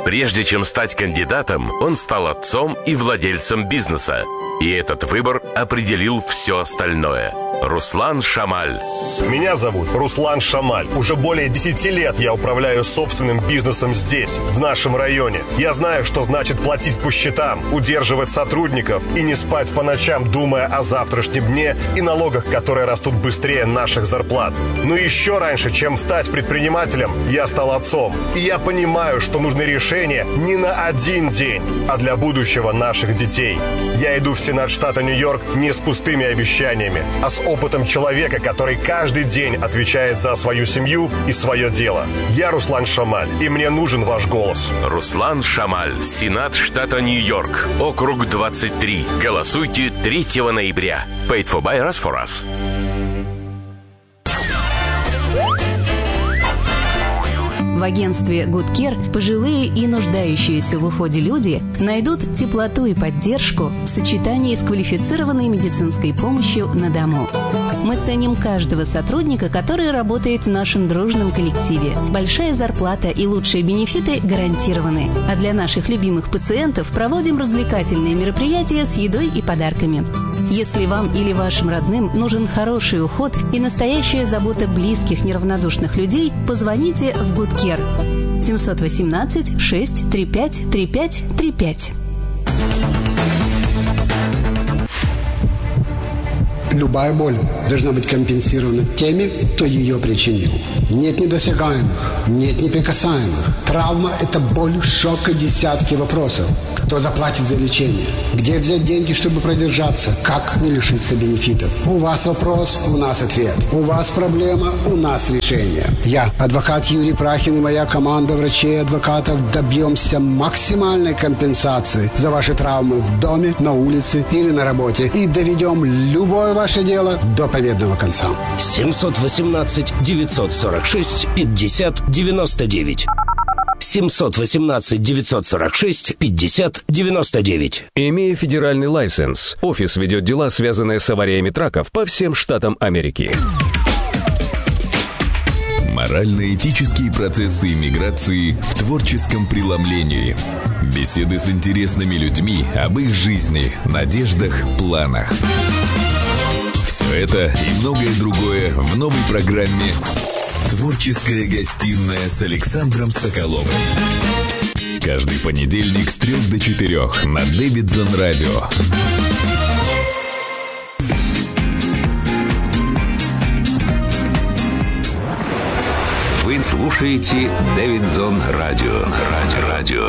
Прежде чем стать кандидатом, он стал отцом и владельцем бизнеса. И этот выбор определил все остальное. Руслан Шамаль. Меня зовут Руслан Шамаль. Уже более 10 лет я управляю собственным бизнесом здесь, в нашем районе. Я знаю, что значит платить по счетам, удерживать сотрудников и не спать по ночам, думая о завтрашнем дне и налогах, которые растут быстрее наших зарплат. Но еще раньше, чем стать предпринимателем, я стал отцом. И я понимаю, что нужны решения не на один день, а для будущего наших детей. Я иду в Сенат штата Нью-Йорк не с пустыми обещаниями, а с опытом человека, который каждый день отвечает за свою семью и свое дело. Я Руслан Шамаль, и мне нужен ваш голос. Руслан Шамаль, Сенат штата Нью-Йорк, округ 23. Голосуйте 3 ноября. Paid for by us for us. В агентстве Good Care пожилые и нуждающиеся в уходе люди найдут теплоту и поддержку в сочетании с квалифицированной медицинской помощью на дому. Мы ценим каждого сотрудника, который работает в нашем дружном коллективе. Большая зарплата и лучшие бенефиты гарантированы. А для наших любимых пациентов проводим развлекательные мероприятия с едой и подарками. Если вам или вашим родным нужен хороший уход и настоящая забота близких неравнодушных людей, позвоните в Good Care 718 635 3535. Любая боль должна быть компенсирована теми, кто ее причинил. Нет недосягаемых, нет неприкасаемых. Травма – это боль, шок и десятки вопросов. Кто заплатит за лечение? Где взять деньги, чтобы продержаться? Как не лишиться бенефитов? У вас вопрос, у нас ответ. У вас проблема, у нас решение. Я, адвокат Юрий Прахин и моя команда врачей и адвокатов добьемся максимальной компенсации за ваши травмы в доме, на улице или на работе. И доведем любое ваше дело до победного конца. 718-946-50-99. 718-946-50-99. Имея федеральный лайсенс, офис ведет дела, связанные с авариями траков по всем штатам Америки. Морально-этические процессы иммиграции в творческом преломлении. Беседы с интересными людьми об их жизни, надеждах, планах. Все это и многое другое в новой программе «Творческая гостиная» с Александром Соколовым. Каждый понедельник с 3 до 4 на Дэвидсон Радио. Вы слушаете Дэвидсон Радио. Радио.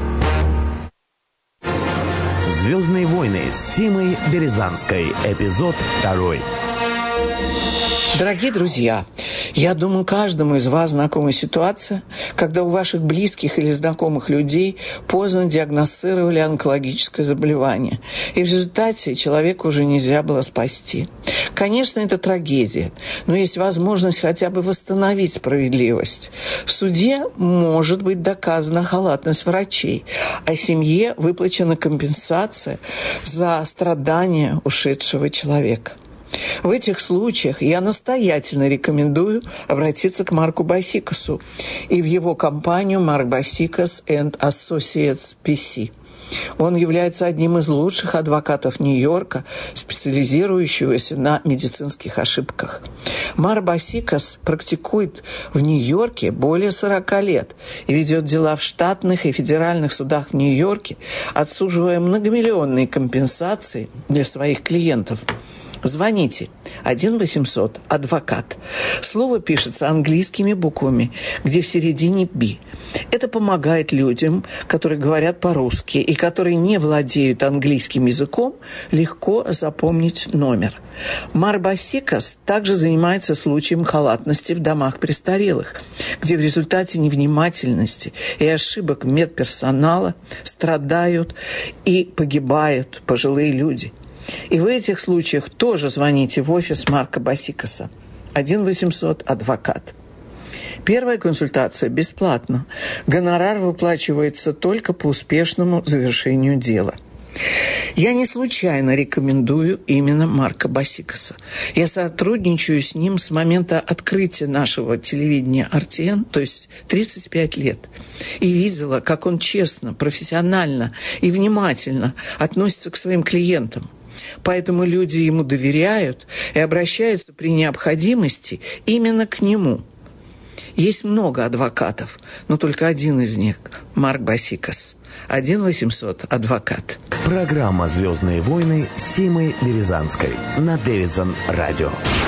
«Звездные войны» с Симой Березанской. Эпизод 2. Дорогие друзья, я думаю, каждому из вас знакома ситуация, когда у ваших близких или знакомых людей поздно диагностировали онкологическое заболевание, и в результате человека уже нельзя было спасти. Конечно, это трагедия, но есть возможность хотя бы восстановить справедливость. В суде может быть доказана халатность врачей, а семье выплачена компенсация за страдания ушедшего человека. В этих случаях я настоятельно рекомендую обратиться к Марку Басикасу и в его компанию Mark Basikas and Associates PC. Он является одним из лучших адвокатов Нью-Йорка, специализирующегося на медицинских ошибках. Марк Басикас практикует в Нью-Йорке более 40 лет и ведет дела в штатных и федеральных судах в Нью-Йорке, отсуживая многомиллионные компенсации для своих клиентов. Звоните 1-800-адвокат. Слово пишется английскими буквами, где в середине «би». Это помогает людям, которые говорят по-русски и которые не владеют английским языком, легко запомнить номер. Марк Басикас также занимается случаем халатности в домах престарелых, где в результате невнимательности и ошибок медперсонала страдают и погибают пожилые люди. И в этих случаях тоже звоните в офис Марка Басикаса. 1-800-адвокат. Первая консультация бесплатна. Гонорар выплачивается только по успешному завершению дела. Я не случайно рекомендую именно Марка Басикаса. Я сотрудничаю с ним с момента открытия нашего телевидения RTN, то есть 35 лет. И видела, как он честно, профессионально и внимательно относится к своим клиентам. Поэтому люди ему доверяют и обращаются при необходимости именно к нему. Есть много адвокатов, но только один из них – Марк Басикас. 1-800-адвокат. Программа «Звездные войны» с Симой Березанской на Дэвидсон Радио.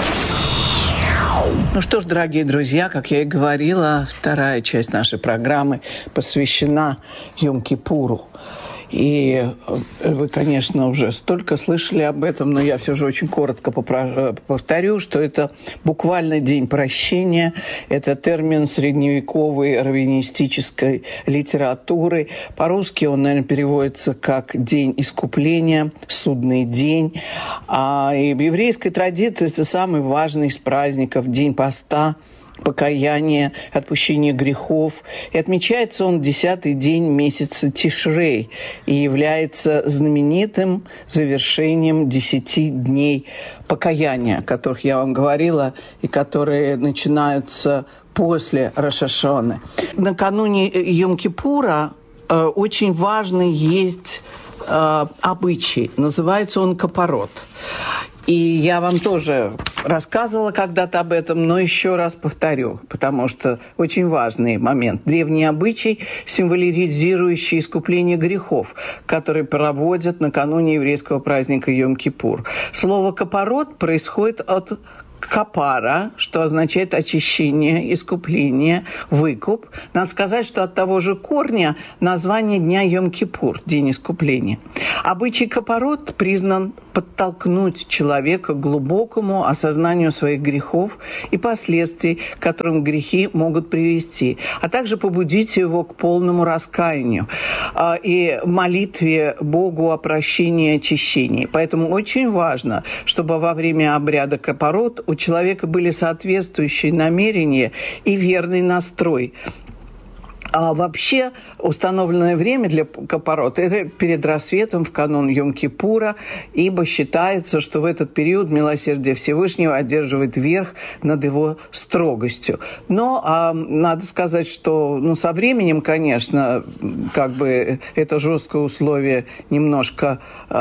Ну что ж, дорогие друзья, как я и говорила, вторая часть нашей программы посвящена Йом-Кипуру. И вы, конечно, уже столько слышали об этом, но я все же очень коротко повторю, что это буквально день прощения. Это термин средневековой раввинистической литературы. По-русски он, наверное, переводится как «день искупления», «судный день». И в еврейской традиции это самый важный из праздников – день поста, покаяние, отпущение грехов. И отмечается он 10-й день месяца Тишрей и является знаменитым завершением 10 дней покаяния, о которых я вам говорила, и которые начинаются после Рош ха-Шана. Накануне Йом-Кипура очень важный есть обычай. Называется он капарот. И я вам тоже рассказывала когда-то об этом, но еще раз повторю, потому что очень важный момент. Древний обычай, символизирующий искупление грехов, которые проводят накануне еврейского праздника Йом-Кипур. Слово «капарот» происходит от капара, что означает очищение, искупление, выкуп. Надо сказать, что от того же корня название дня Йом-Кипур, день искупления. Обычай капарот признан подтолкнуть человека к глубокому осознанию своих грехов и последствий, к которым грехи могут привести, а также побудить его к полному раскаянию и молитве Богу о прощении и очищении. Поэтому очень важно, чтобы во время обряда капарот у человека были соответствующие намерения и верный настрой. А вообще установленное время для капарот – это перед рассветом в канун Йом-Кипура, ибо считается, что в этот период милосердие Всевышнего одерживает верх над его строгостью. Но надо сказать, что со временем, конечно, это жесткое условие немножко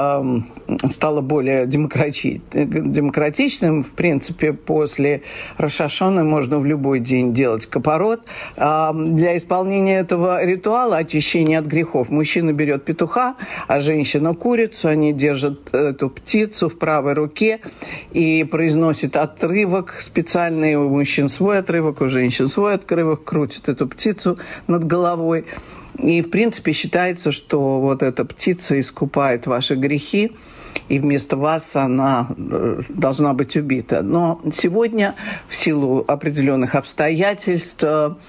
стало более демократичным. В принципе, после Рош ха-Шана можно в любой день делать капарот. Для исполнения этого ритуала очищения от грехов мужчина берет петуха, а женщина курицу. Они держат эту птицу в правой руке и произносят отрывок специальный. У мужчин свой отрывок, у женщин свой отрывок, крутят эту птицу над головой. И, в принципе, считается, что вот эта птица искупает ваши грехи, и вместо вас она должна быть убита. Но сегодня, в силу определенных обстоятельств,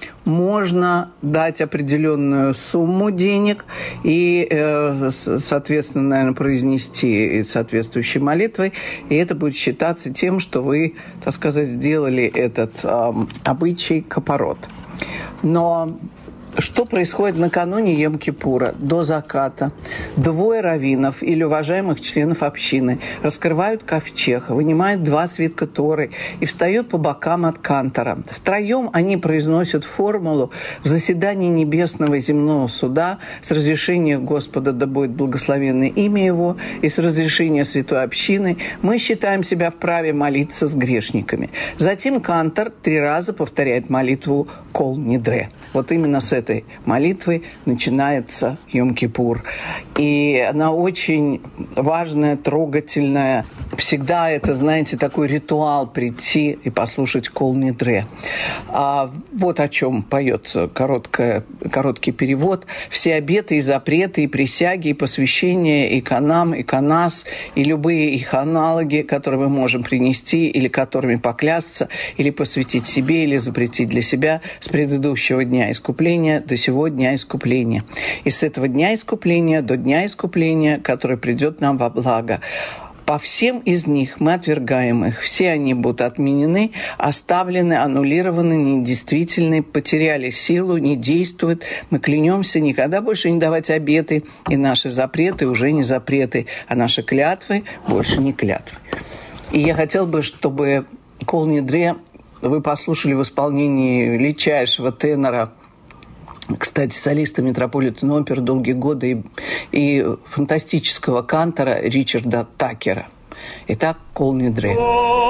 можно дать определенную сумму денег и, соответственно, наверное, произнести соответствующей молитвой, и это будет считаться тем, что вы, так сказать, сделали этот обычай капарот. Но что происходит накануне Йом-Кипура? До заката 2 раввинов или уважаемых членов общины раскрывают ковчег, вынимают 2 свитка Торы и встают по бокам от кантора. Втроем они произносят формулу в заседании небесного и земного суда с разрешения Господа, да будет благословенно имя Его, и с разрешения святой общины мы считаем себя вправе молиться с грешниками. Затем кантор 3 раза повторяет молитву Кол Нидре. Вот именно с этой молитвы начинается Йом-Кипур. И она очень важная, трогательная. Всегда это, знаете, такой ритуал прийти и послушать Кол Нидре. Вот о чем поется короткий перевод. Все обеты и запреты, и присяги, и посвящения, и канам, и канас, и любые их аналоги, которые мы можем принести, или которыми поклясться, или посвятить себе, или запретить для себя с предыдущего дня искупления до сего дня искупления. И с этого дня искупления до дня искупления, который придет нам во благо. По всем из них мы отвергаем их. Все они будут отменены, оставлены, аннулированы, недействительны, потеряли силу, не действуют. Мы клянемся никогда больше не давать обеты, и наши запреты уже не запреты, а наши клятвы больше не клятвы. И я хотел бы, чтобы «Кол Нидре» вы послушали в исполнении величайшего тенора, кстати, солиста Метрополитен-опер долгие годы и фантастического кантора Ричарда Такера. Итак, «Кол Нидре».